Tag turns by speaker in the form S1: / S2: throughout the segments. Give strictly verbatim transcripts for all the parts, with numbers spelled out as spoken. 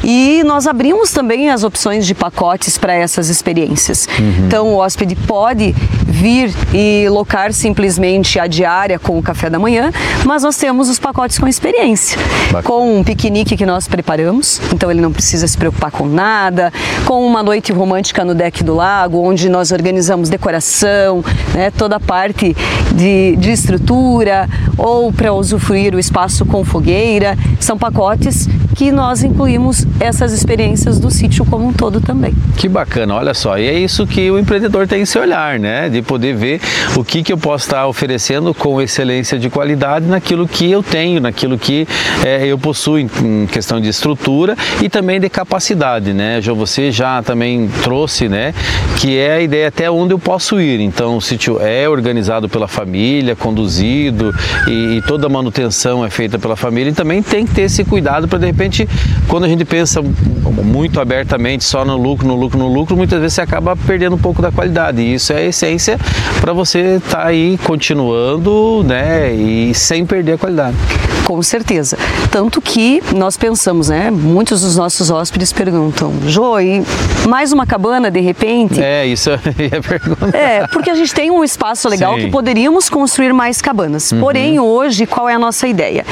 S1: E nós abrimos também as opções de pacotes para essas experiências. Uhum. Então, o hóspede pode vir e locar simplesmente a diária com o café da manhã, mas nós temos os pacotes com experiência. Bacana. Com um piquenique que nós preparamos, então ele não precisa se preocupar com nada, com uma noite romântica no deck do lago, onde nós organizamos decoração, né, toda a parte de, de estrutura, ou para usufruir o espaço com fogueira. São pacotes que nós incluímos essas experiências do sítio como um todo também.
S2: Que bacana, olha só, e é isso que o empreendedor tem esse olhar, né, de poder ver o que, que eu posso estar oferecendo com excelência de qualidade naquilo que eu tenho, naquilo que é, eu possuo em, em questão de estrutura e também de capacidade, né, João, você já também trouxe, né, que é a ideia até onde eu posso ir. Então o sítio é organizado pela família, conduzido e, e toda a manutenção é feita pela família, e também tem que ter esse cuidado para, de repente, quando a gente pensa muito abertamente só no lucro, no lucro, no lucro, muitas vezes você acaba perdendo um pouco da qualidade, e isso é a essência para você estar aí continuando, né, e sem perder a qualidade.
S1: Com certeza. Tanto que nós pensamos, né, muitos dos nossos hóspedes perguntam: Jô, e mais uma cabana de repente?
S2: É, isso é a pergunta.
S1: É, porque a gente tem um espaço legal. Sim. Que poderíamos construir mais cabanas. Uhum. Porém, hoje, qual é a nossa ideia?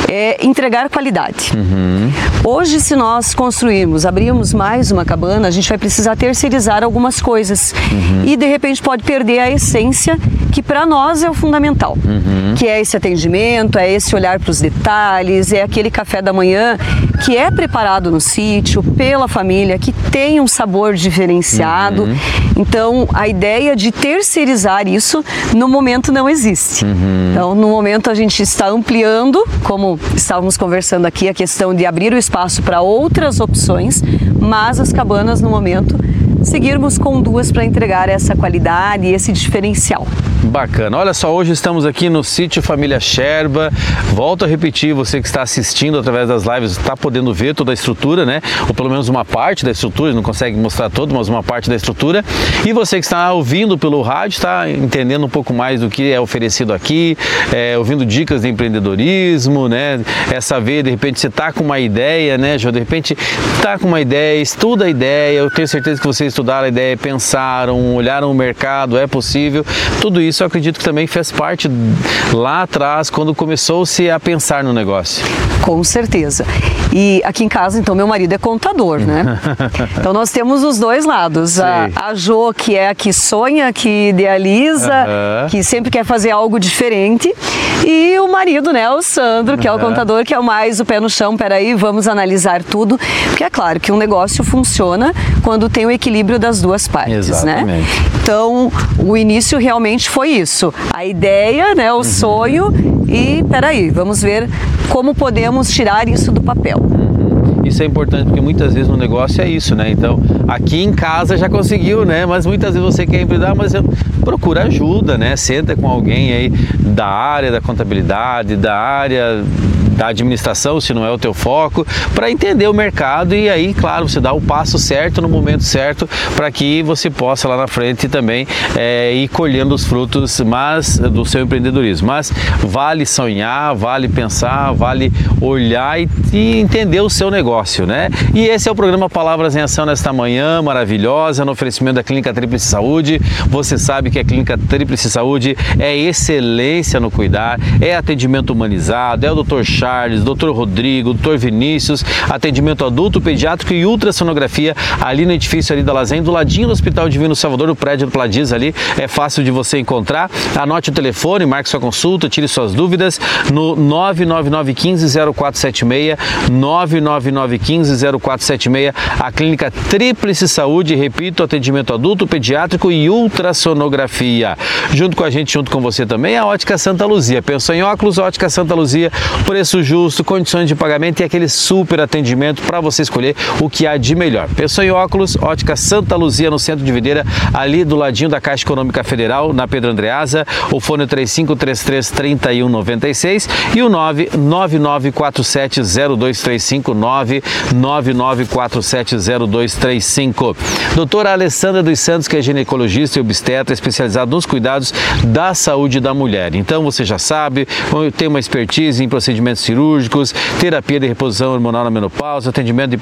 S1: É entregar qualidade. Uhum. Hoje, se nós construirmos, abrirmos mais uma cabana, a gente vai precisar terceirizar algumas coisas. Uhum. E, de repente, pode perder a essência que para nós é o fundamental. Uhum. Que é esse atendimento, é esse olhar para os detalhes, é aquele café da manhã que é preparado no sítio pela família, que tem um sabor diferenciado. Uhum. Então, a ideia de terceirizar isso, no momento não existe. Uhum. Então, no momento a gente está ampliando, como estávamos conversando aqui, a questão de abrir o espaço para outras opções, mas as cabanas, no momento, seguirmos com duas para entregar essa qualidade e esse diferencial.
S2: Bacana. Olha só, hoje estamos aqui no sítio Família Sherba. Volto a repetir, você que está assistindo através das lives está podendo ver toda a estrutura, né? Ou pelo menos uma parte da estrutura, não consegue mostrar todo, mas uma parte da estrutura. E você que está ouvindo pelo rádio está entendendo um pouco mais do que é oferecido aqui, é, ouvindo dicas de empreendedorismo, né? É saber, de repente, você está com uma ideia, né, Jô? De repente, está com uma ideia, estuda a ideia. Eu tenho certeza que vocês estudaram a ideia, pensaram, olharam o mercado, é possível. Tudo isso eu acredito que também fez parte lá atrás, quando começou-se a pensar no negócio.
S1: Com certeza. E aqui em casa, então, meu marido é contador, né? Então nós temos os dois lados. A, a Jô, que é a que sonha, que idealiza, uhum. que sempre quer fazer algo diferente. E o marido, né, o Sandro, que uhum. é o contador, que é o mais o pé no chão. Peraí, vamos analisar tudo. Porque é claro que um negócio funciona quando tem o equilíbrio das duas partes,
S2: exatamente,
S1: né? Então, o início realmente foi isso. A ideia, né, o uhum. sonho e, peraí, vamos ver como podemos tirar isso do papel.
S2: Isso é importante porque muitas vezes no negócio é isso, né? Então, aqui em casa já conseguiu, né? Mas muitas vezes você quer empreender, mas procura ajuda, né? Senta com alguém aí da área da contabilidade, da área da administração, se não é o teu foco, para entender o mercado e aí, claro, você dá o passo certo no momento certo para que você possa lá na frente também é, ir colhendo os frutos mas, do seu empreendedorismo. Mas vale sonhar, vale pensar, vale olhar e, e entender o seu negócio, né? E esse é o programa Palavras em Ação nesta manhã maravilhosa, no oferecimento da Clínica Tríplice Saúde. Você sabe que a Clínica Tríplice Saúde é excelência no cuidar, é atendimento humanizado, é o doutor Charles, doutor Rodrigo, doutor Vinícius, atendimento adulto, pediátrico e ultrassonografia ali no edifício ali da Lazen, do ladinho do Hospital Divino Salvador, o prédio do Pladiz ali, é fácil de você encontrar. Anote o telefone, marque sua consulta, tire suas dúvidas no nove nove nove um cinco zero quatro sete seis, nove nove nove um cinco zero quatro sete seis, a Clínica Tríplice Saúde, repito, atendimento adulto, pediátrico e ultrassonografia. Junto com a gente, junto com você também, a Ótica Santa Luzia. Pensou em óculos? Ótica Santa Luzia, preço justo, condições de pagamento e aquele super atendimento para você escolher o que há de melhor. Pensou em óculos? Ótica Santa Luzia, no centro de Videira, ali do ladinho da Caixa Econômica Federal, na Pedro Andreasa. O fone três cinco três três, três um nove seis e o nove nove nove quatro sete zero dois três cinco, nove nove nove quatro sete zero dois três cinco. Doutora Alessandra dos Santos, que é ginecologista e obstetra, especializada nos cuidados da saúde da mulher. Então você já sabe, tem uma expertise em procedimentos cirúrgicos, terapia de reposição hormonal na menopausa, atendimento de